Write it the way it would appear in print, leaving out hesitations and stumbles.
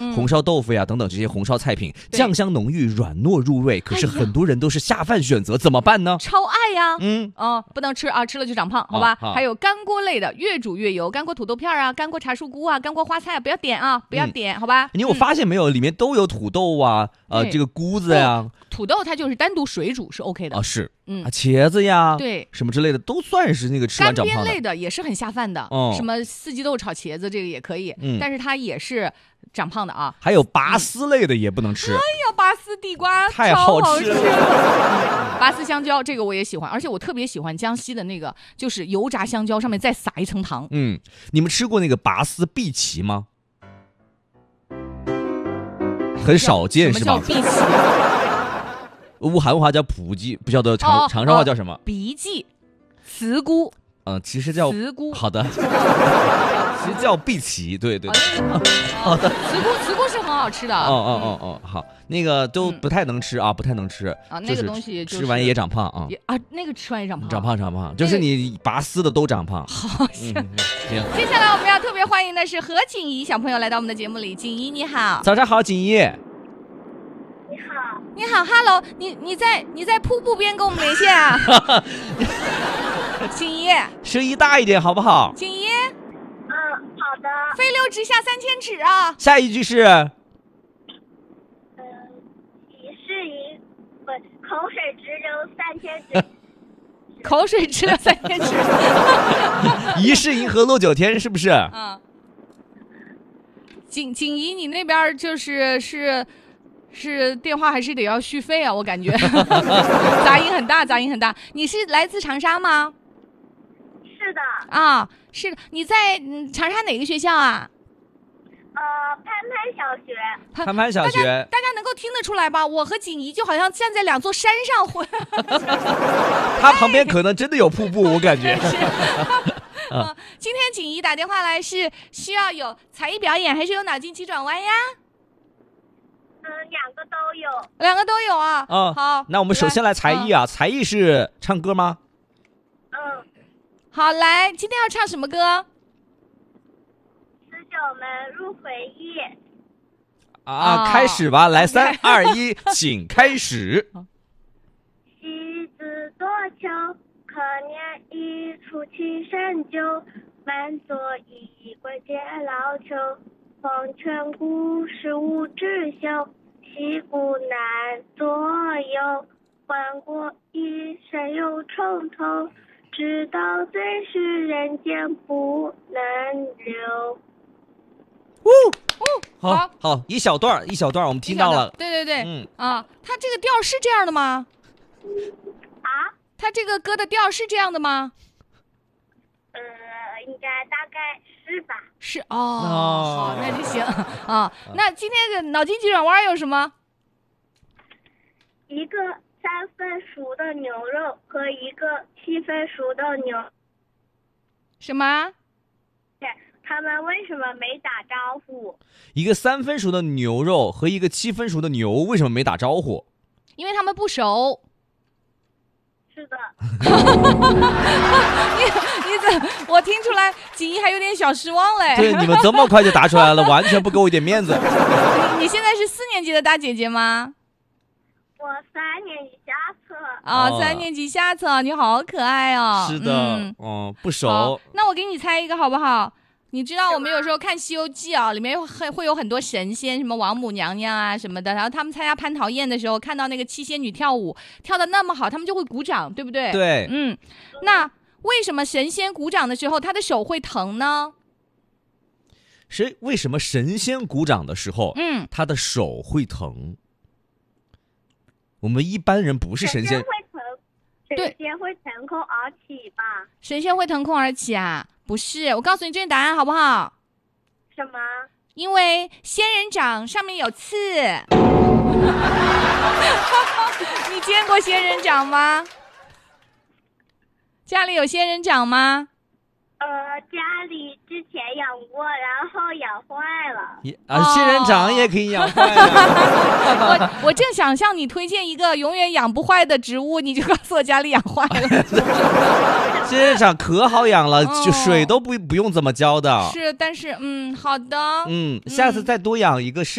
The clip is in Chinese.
红烧豆腐呀等等这些红烧菜品，酱香浓郁，软糯入味。可是很多人都是下饭选择，怎么办呢？ 超爱呀，不能吃啊，吃了就长胖，好吧？还有干锅类的，越煮越油，干锅土豆片啊，干锅茶树菇啊，干锅花菜啊，不要点啊，不要点，好吧？ 你有发现没有，里面都有土豆啊，这个菇子呀， 土豆它就是单独水煮是 OK 的啊，是，茄子呀， 对， 什么之类的都算是那个吃完长胖的。 干煸类的也是很下饭的，什么四季豆炒茄子这个也可以，但是它也是长胖的啊。 还有拔丝类的也不能吃。 哎呀，拔丝地瓜太好吃了。拔丝香蕉这个我也喜欢，而且我特别喜欢江西的那个，就是油炸香蕉上面再撒一层糖。 你们吃过那个拔丝碧琪吗？很少见是吧？ 什么叫碧琪？ 武汉话叫普吉，不晓得长沙话叫什么？ 荸荠、茨菇。 其实叫茨菇。 好的，其实叫碧琪，对对。好的。 茨菇是很好吃的。 好，那个都不太能吃啊，不太能吃啊。那个东西吃完也长胖啊。 那个吃完也长胖。 长胖，就是你拔丝的都长胖。 好，行。接下来我们要特别欢迎的是何锦怡小朋友来到我们的节目里。锦怡你好。 早上好，锦怡。 你好 ，Hello， 你在瀑布边跟我们连线啊？锦怡， 声音大一点好不好？ 锦怡， 好的。 飞流直下3000尺啊！ 下一句是， 疑是银，口水直流3000尺。 口水直流3000尺。 疑是银河落9天，是不是？ 锦怡，你那边是电话还是得要续费啊？我感觉杂音很大。你是来自长沙吗？ 是的。 啊，是的。你在长沙哪个学校啊？ 潘潘小学。 大家能够听得出来吧？我和锦怡就好像站在2座山上。 它旁边可能真的有瀑布，我感觉。 今天锦怡打电话来是需要有才艺表演，还是有脑筋急转弯呀？ 两个都有啊。好， 那我们首先来才艺啊。才艺是唱歌吗？ 好，来，今天要唱什么歌 ？19门入回忆。 开始吧，来，3、2、1，请开始。 西子多秋，可念一出其深究，满座一归皆老朽。黄泉古时无知修，西古难左右。万国一山有重头，直到最是人间不能留。 好，一小段我们听到了。 对，他这个调是这样的吗？他这个歌的调是这样的吗？ 应该大概是吧。 是好，那就行啊。那今天的脑筋急转弯有什么？ 一个3分熟的牛肉和一个7分熟的牛。 什么？ 他们为什么没打招呼？ 一个3分熟的牛肉和一个7分熟的牛为什么没打招呼？ 因为他们不熟。 是的。 你怎么？我听出来锦怡还有点小失望嘞。 对，你们这么快就答出来了，完全不给我一点面子。 你现在是4年级的大姐姐吗？ 我3年级下册。 3年级下册，你好可爱哦。 是的，不熟。 那我给你猜一个好不好？你知道我们有时候看《西游记》啊，里面会有很多神仙，什么王母娘娘啊什么的，然后他们参加蟠桃宴的时候，看到那个7仙女跳舞，跳得那么好，他们就会鼓掌，对不对？ 对。 那为什么神仙鼓掌的时候，他的手会疼呢？ 为什么神仙鼓掌的时候，他的手会疼？我们一般人不是神仙。 神仙会腾空而起吧？ 神仙会腾空而起啊？不是，我告诉你正确答案好不好？ 什么？ 因为仙人掌上面有刺。你见过仙人掌吗？家里有仙人掌吗？ 家里之前养过，然后养坏了。 仙人掌也可以养坏了。 我正想向你推荐一个永远养不坏的植物，你就告诉我家里养坏了。 仙人掌可好养了，就水都不用怎么浇的。 是，但是好的。 下次再多养一个